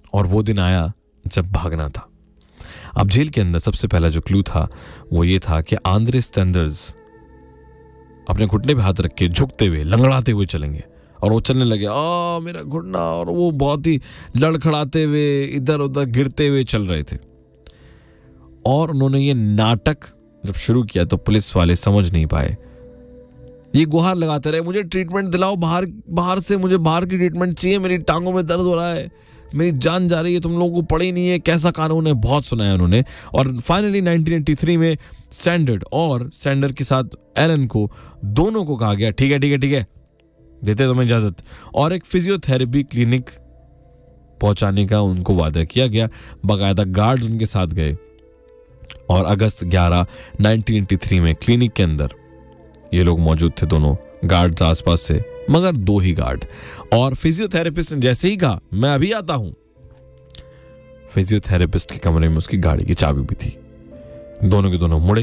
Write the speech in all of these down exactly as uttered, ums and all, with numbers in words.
और वो दिन आया जब भागना था। अब जेल के अंदर सबसे पहला जो क्लू था वो ये था कि आंद्रेस सैंडर्स अपने घुटने पे हाथ रख के झुकते हुए लंगड़ाते हुए चलेंगे और वो चलने लगे, आ मेरा घुटना, और वो बहुत ही लड़खड़ाते हुए इधर उधर गिरते हुए चल रहे थे। और उन्होंने ये नाटक जब शुरू किया तो पुलिस वाले समझ नहीं पाए। ये गुहार लगाते रहे, मुझे ट्रीटमेंट दिलाओ, बाहर बाहर से मुझे बाहर की ट्रीटमेंट चाहिए, मेरी टांगों में दर्द हो रहा है, मेरी जान जा रही है, तुम लोगों को पड़ी नहीं है, कैसा कानून है, बहुत सुनाया उन्होंने। और फाइनली नाइनटीन एटी थ्री में सैंडर्ड और सैंडर के साथ एलन को दोनों को कहा गया, ठीक है ठीक है ठीक है देते तुम्हें इजाजत, और एक फिजियोथेरेपी क्लिनिक पहुंचाने का उनको वादा किया गया। बाकायदा गार्ड्स उनके साथ गए और अगस्त ग्यारह नाइनटीन एटी थ्री में क्लिनिक के अंदर ये लोग मौजूद थे, दोनों गार्ड्स आसपास से, मगर दो ही गार्ड। और फिजियोथेरेपिस्ट ने जैसे ही कहा मैं अभी आता हूं, फिजियोथेरेपिस्ट के कमरे में उसकी गाड़ी की चाबी भी थी। दोनों के दोनों मुड़े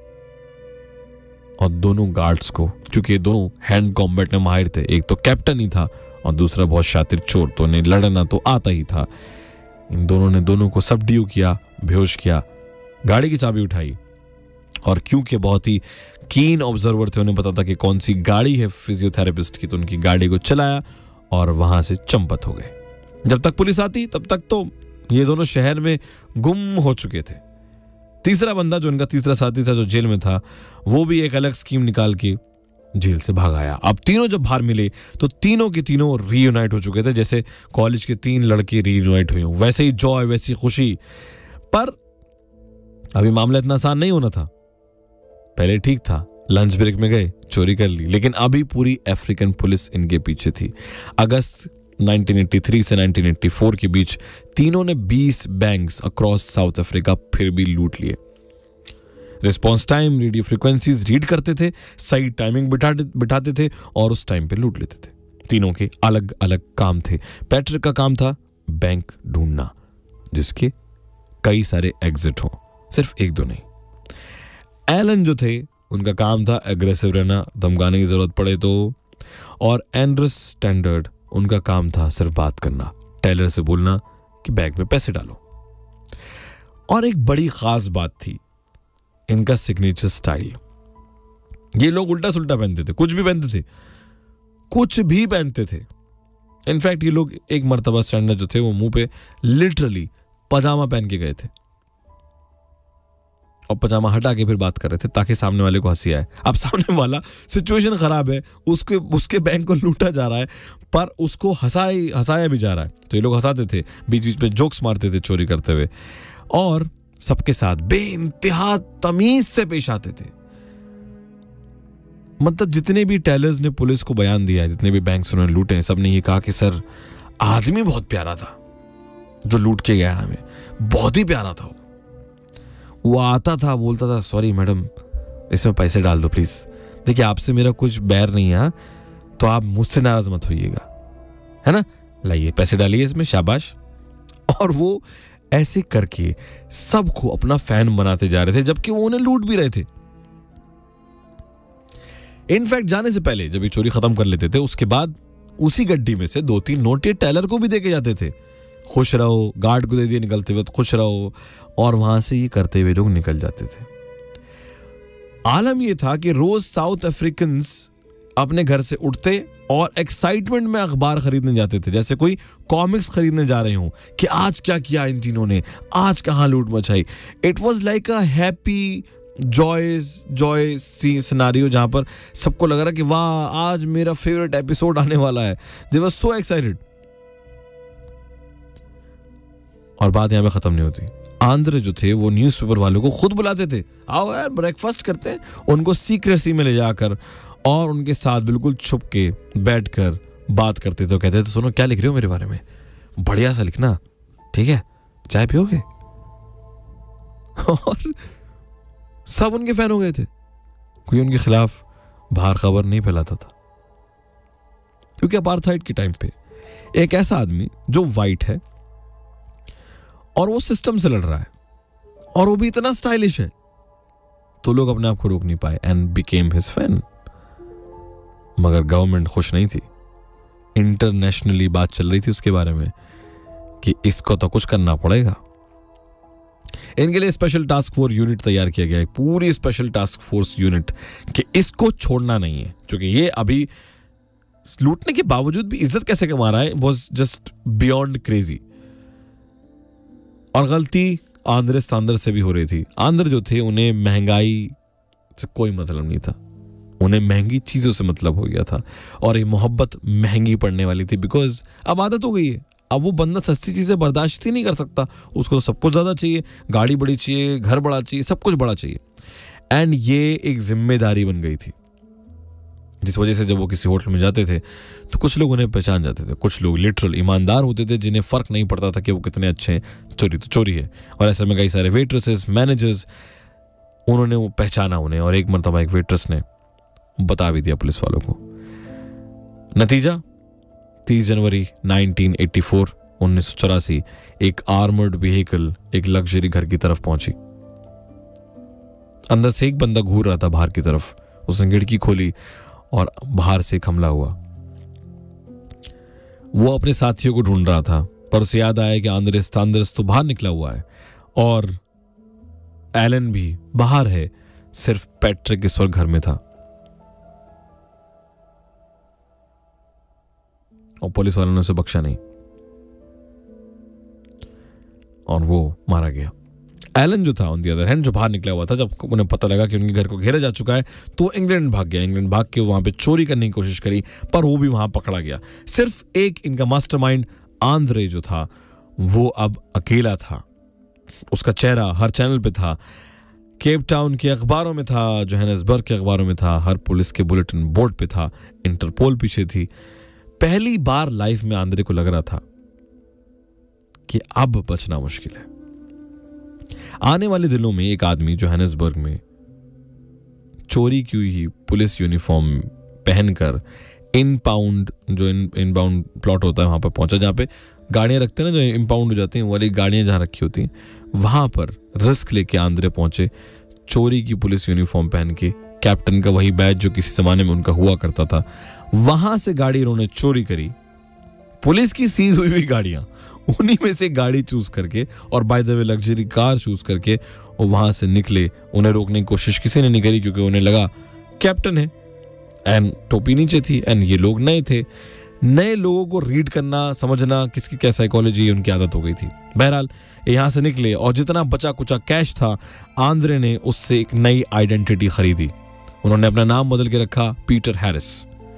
और दोनों गार्ड्स को, क्योंकि दोनों हैंड कॉम्बैट में माहिर थे, एक तो कैप्टन ही था और दूसरा बहुत शातिर चोर, तो उन्हें लड़ना तो आता ही था। इन दोनों ने दोनों को सबड्यू किया, बेहोश किया, गाड़ी की चाबी उठाई, और क्योंकि बहुत ही कीन ऑब्जर्वर थे, उन्हें पता था कि कौन सी गाड़ी है फिजियोथेरेपिस्ट की, तो उनकी गाड़ी को चलाया और वहां से चंपत हो गए। जब तक पुलिस आती तब तक तो ये दोनों शहर में गुम हो चुके थे। तीसरा बंदा जो उनका तीसरा साथी था जो जेल में था, वो भी एक अलग स्कीम निकाल के जेल से भाग आया। अब तीनों जब बाहर मिले तो तीनों के तीनों रीयूनाइट हो चुके थे, जैसे कॉलेज के तीन लड़के रीयूनाइट हुए हों, वैसे ही जॉय, वैसी खुशी। पर अभी मामला इतना आसान नहीं होना था। पहले ठीक था, लंच ब्रेक में गए, चोरी कर ली, लेकिन अभी पूरी अफ्रीकन पुलिस इनके पीछे थी। अगस्त नाइनटीन एटी थ्री से नाइनटीन एटी फोर के बीच तीनों ने बीस बैंक्स अक्रॉस साउथ अफ्रीका फिर भी लूट लिए। Response time, radio frequencies read करते थे, सही टाइमिंग बिठाते बिठाते थे और उस टाइम पे लूट लेते थे। तीनों के अलग अलग काम थे। पैट्रिक का काम था बैंक ढूंढना जिसके कई सारे एग्जिट हो, सिर्फ एक दो नहीं। एलन जो थे उनका काम था एग्रेसिव रहना, धमकाने की जरूरत पड़े तो। और एंड्रस स्टैंडर्ड, उनका काम था सिर्फ बात करना, टेलर से बोलना कि बैग में पैसे डालो। और एक बड़ी खास बात थी इनका सिग्नेचर स्टाइल। ये लोग उल्टा सुल्टा पहनते थे, कुछ भी पहनते थे, कुछ भी पहनते थे। इनफैक्ट ये लोग एक मर्तबा स्टैंडर्ड जो थे वो मुंह पे लिटरली पजामा पहन के गए थे और पजामा हटा के फिर बात कर रहे थे ताकि सामने वाले को हंसी आए। अब सामने वाला सिचुएशन खराब है, उसके उसके बैंक को लूटा जा रहा है पर उसको हंसाई हंसाया भी जा रहा है, तो ये लोग हंसाते थे, बीच बीच में जोक्स मारते थे चोरी करते हुए, और सबके साथ बेइंतहा तमीज से पेश आते थे। मतलब जितने भी टेलर्स ने पुलिस को बयान दिया, जितने भी बैंक उन्होंने लूटे, सब ने ये कहा कि सर आदमी बहुत प्यारा था जो लूट के गया हमें, बहुत ही प्यारा था। वो वो आता था, बोलता था सॉरी मैडम इसमें पैसे डाल दो प्लीज, देखिए आपसे मेरा कुछ बैर नहीं है, तो आप मुझसे नाराज मत होइएगा, है ना, लाइए पैसे डालिए इसमें, शाबाश। और वो ऐसे करके सबको अपना फैन बनाते जा रहे थे, जबकि वो उन्हें लूट भी रहे थे। इनफैक्ट जाने से पहले जब ये चोरी खत्म कर लेते थे, उसके बाद उसी गड्डी में से दो तीन नोट टेलर को भी देके जाते थे, खुश रहो, गार्ड को दे दिए निकलते वक्त, खुश रहो, और वहां से ये करते हुए लोग निकल जाते थे। आलम ये था कि रोज साउथ अफ्रीकन्स अपने घर से उठते और एक्साइटमेंट में अखबार खरीदने जाते थे, जैसे कोई कॉमिक्स खरीदने जा रहे हों कि आज क्या किया इन तीनों ने, आज कहां लूट मचाई। It was like a happy Joyce Joy C scenario जहां पर सबको लग रहा कि वाह आज मेरा फेवरेट एपिसोड आने वाला है। दे वर सो एक्साइटेड। और बात यहां पे खत्म नहीं होती। आंद्रे जो थे वो न्यूज़पेपर वालों को खुद बुलाते थे, आओ यार ब्रेकफास्ट करते हैं, उनको सीक्रेसी में ले जाकर और उनके साथ बिल्कुल छुप के बैठकर बात करते थे। कहते थे सुनो क्या लिख रहे हो मेरे बारे में, बढ़िया सा लिखना, ठीक है, चाय पियोगे। और सब उनके फैन हो गए थे, कोई उनके खिलाफ बाहर खबर नहीं फैलाता था, क्योंकि अपार्थाइड के टाइम पे एक ऐसा आदमी जो वाइट है और वो सिस्टम से लड़ रहा है और वो भी इतना स्टाइलिश है, तो लोग अपने आप को रोक नहीं पाए एंड बिकेम हिज फैन। मगर गवर्नमेंट खुश नहीं थी। इंटरनेशनली बात चल रही थी उसके बारे में कि इसको तो कुछ करना पड़ेगा। इनके लिए स्पेशल टास्क फोर्स यूनिट तैयार किया गया है, पूरी स्पेशल टास्क फोर्स यूनिट, कि इसको छोड़ना नहीं है, क्योंकि ये अभी लूटने के बावजूद भी इज्जत कैसे कमा रहा है, वाज जस्ट बियॉन्ड क्रेजी। और गलती आंद्रे सांदर से भी हो रही थी। आंद्र जो थे उन्हें महंगाई से कोई मतलब नहीं था, उन्हें महंगी चीजों से मतलब हो गया था, और ये मोहब्बत महंगी पड़ने वाली थी, बिकॉज अब आदत हो गई है। अब वो बंदा सस्ती चीजें बर्दाश्त ही नहीं कर सकता, उसको तो सब कुछ ज्यादा चाहिए, गाड़ी बड़ी चाहिए, घर बड़ा चाहिए, सब कुछ बड़ा चाहिए। एंड ये एक जिम्मेदारी बन गई थी, जिस वजह से जब वो किसी होटल में जाते थे तो कुछ लोग उन्हें पहचान जाते थे, कुछ लोग लिटरल ईमानदार होते थे जिन्हें फर्क नहीं पड़ता था कि वो कितने अच्छे हैं, चोरी तो चोरी है। और ऐसे में कई सारे वेट्रेसेस, मैनेजर्स, उन्होंने वो पहचाना उन्हें, और एक मरतबा एक वेट्रेस ने बता भी दिया पुलिस वालों को। नतीजा तीस जनवरी उन्नीस सौ चौरासी एक आर्मर्ड व्हीकल एक लग्जरी घर की तरफ पहुंची। अंदर से एक बंदा घूर रहा था बाहर की तरफ, उसने खिड़की खोली और बाहर से एक हमला हुआ। वो अपने साथियों को ढूंढ रहा था, पर उसे याद आया कि आंद्रेस तांद्रेस तो बाहर निकला हुआ है और एलन भी बाहर है, सिर्फ पैट्रिक इस वक्त घर में था। और पुलिस वालों ने उसे बख्शा नहीं और वो मारा गया। एलन जो था ऑन द अदर हैंड, जो बाहर निकला हुआ था, जब उन्हें पता लगा कि उनके घर को घेरा जा चुका है तो इंग्लैंड भाग गया। इंग्लैंड भाग के वहां पे चोरी करने की कोशिश करी, पर वो भी वहां पकड़ा गया। सिर्फ एक इनका मास्टरमाइंड आंद्रे जो था वो अब अकेला था। उसका चेहरा हर चैनल पे था, केप टाउन के अखबारों में था, जोहानिसबर्ग के अखबारों में था, हर पुलिस के बुलेटिन बोर्ड पे था, इंटरपोल पीछे थी। पहली बार लाइफ में आंद्रे को लग रहा था कि अब बचना मुश्किल है। आने वाले दिनों में एक आदमी जोहानिसबर्ग में चोरी की हुई पुलिस यूनिफॉर्म पहनकर इनपाउंड, जो इन इनबाउंड प्लॉट होता है वहां पर पहुंचा, जहां पे गाड़ियां रखते हैं ना, जो इनपाउंड हो जाती हैं, वाली गाड़ियां जहां रखी होती हैं, वहां पर रिस्क लेके आंद्रे पहुंचे, चोरी की पुलिस यूनिफॉर्म पहन के, कैप्टन का वही बैज जो किसी जमाने में उनका हुआ करता था, वहां से गाड़ी उन्होंने चोरी करी। पुलिस की सीज हुई हुई गाड़ियां, उन्हीं में से गाड़ी चूज करके, और by the way luxury car choose करके, और वहां से निकले। उन्हें रोकने की कोशिश किसी ने नहीं करी, क्योंकि उन्हें लगा कैप्टन है, एंड टोपी नीचे थी, एंड ये लोग नए थे। नए लोगों को रीड करना, समझना किसकी क्या साइकोलॉजी है, उनकी आदत हो गई थी। बहरहाल यहां से निकले, और जितना बचा कुचा कैश था, आंद्रे ने उससे एक नई आइडेंटिटी खरीदी। उन्होंने अपना नाम बदल के रखा पीटर हैरिस।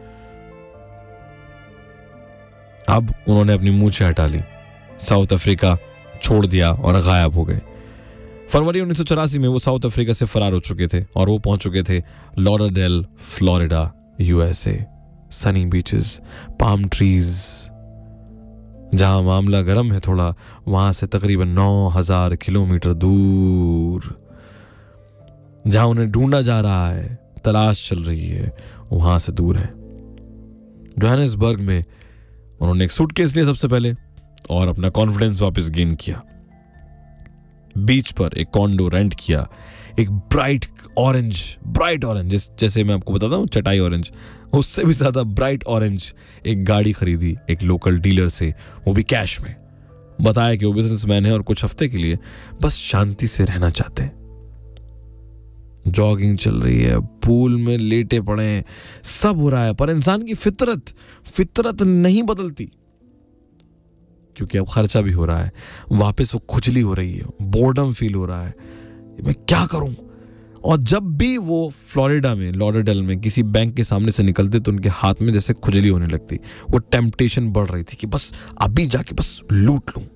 अब उन्होंने अपनी मूंछें हटा ली, साउथ अफ्रीका छोड़ दिया और गायब हो गए। फरवरी उन्नीस सौ चौरासी में वो साउथ अफ्रीका से फरार हो चुके थे, और वो पहुंच चुके थे Lauderdale, Florida, USA. Sunny beaches, palm trees, जहां मामला गर्म है थोड़ा, वहां से तकरीबन नौ हजार किलोमीटर दूर, जहां उन्हें ढूंढा जा रहा है, तलाश चल रही है, वहां से दूर है। जोहानिसबर्ग में उन्होंने एक सूटकेस लिया सबसे पहले, और अपना कॉन्फिडेंस वापस गेन किया। बीच पर एक कॉन्डो रेंट किया, एक ब्राइट ऑरेंज, ब्राइट ऑरेंज, जैसे मैं आपको बताता हूँ चटाई ऑरेंज, उससे भी ज्यादा ब्राइट ऑरेंज एक गाड़ी खरीदी एक लोकल डीलर से, वो भी कैश में। बताया कि वो बिजनेसमैन है और कुछ हफ्ते के लिए बस शांति से रहना चाहते हैं। जॉगिंग चल रही है, पूल में लेटे पड़े हैं, सब हो रहा है, पर इंसान की फितरत फितरत नहीं बदलती, क्योंकि अब खर्चा भी हो रहा है, वापस वो खुजली हो रही है, बोर्डम फील हो रहा है, मैं क्या करूं। और जब भी वो फ्लोरिडा में, लॉडरडेल में किसी बैंक के सामने से निकलते तो उनके हाथ में जैसे खुजली होने लगती। वो टेम्पटेशन बढ़ रही थी कि बस अभी जाके बस लूट लूं।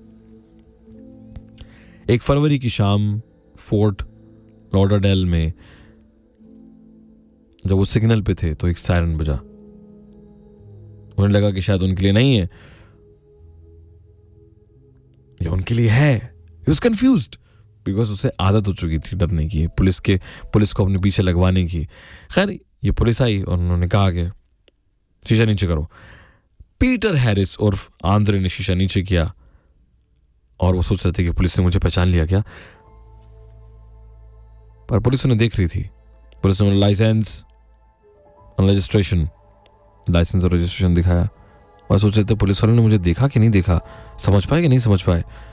एक फरवरी की शाम फोर्ट लॉडरडेल में जब वो सिग्नल पे थे तो एक सायरन बजा। उन्हें लगा कि शायद उनके लिए नहीं है या उनके लिए है। He was confused बिकॉज उसे आदत हो चुकी थी डरने की, पुलिस के पुलिस को अपने पीछे लगवाने की। खैर ये पुलिस आई और उन्होंने कहा कि शीशा नीचे करो। पीटर हैरिस उर्फ आंद्रे ने शीशा नीचे किया और वो सोच रहे थे कि पुलिस ने मुझे पहचान लिया क्या, पर पुलिस उन्हें देख रही थी। पुलिस ने लाइसेंस रजिस्ट्रेशन लाइसेंस और रजिस्ट्रेशन दिखाया और सोच रहे थे पुलिस वालों ने मुझे देखा कि नहीं देखा, समझ पाए कि नहीं समझ पाए।